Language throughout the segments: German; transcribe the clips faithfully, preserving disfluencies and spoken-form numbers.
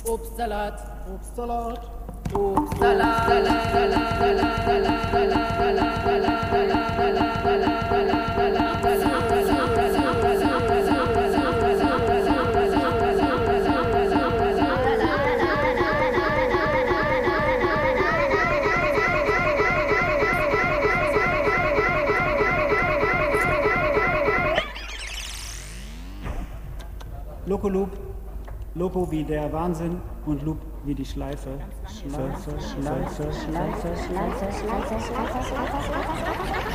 Obstsalat, Obstsalat, Obstsalat, Salat, Salat, Salat, Salat, Salat, Salat, Salat, Salat, Salat, Loco Loop, Loco wie der Wahnsinn und Loop wie die Schleife. Schleife, Schleife, Schleife, Schleife, Schleife, Schleife, Schleife.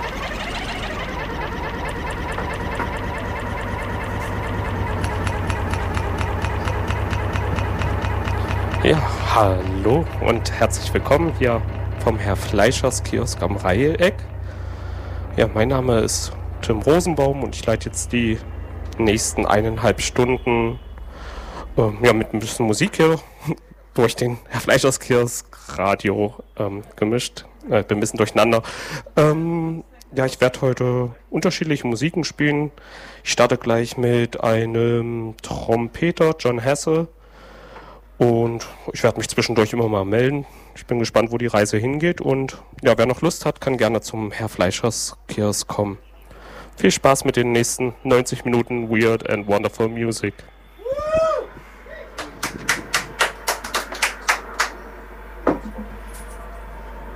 Ja, hallo und herzlich willkommen hier vom Herr Fleischers Kiosk am Reileck. Ja, mein Name ist Tim Rosenbaum und ich leite jetzt die nächsten eineinhalb Stunden ähm, ja, mit ein bisschen Musik hier durch den Herr Fleischers Kiosk Radio ähm, gemischt. Äh, bin ein bisschen durcheinander. Ähm, ja, ich werde heute unterschiedliche Musiken spielen. Ich starte gleich mit einem Trompeter, John Hassel. Und ich werde mich zwischendurch immer mal melden. Ich bin gespannt, wo die Reise hingeht. Und ja, wer noch Lust hat, kann gerne zum Herr Fleischers Kiosk kommen. Viel Spaß mit den nächsten neunzig Minuten Weird and Wonderful Music.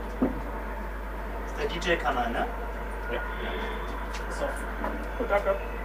Das ist der D J-Kanal, ne? Ja. So. Gut, danke.